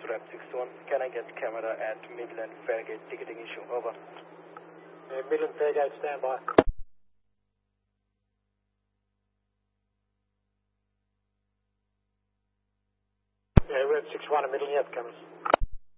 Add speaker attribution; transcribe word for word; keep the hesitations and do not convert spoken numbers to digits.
Speaker 1: Rep six one. Can I get camera at Midland Fairgate ticketing issue? Over.
Speaker 2: Uh, Midland Fairgate, stand by. Yeah, Rep six one and Midland, you have cameras.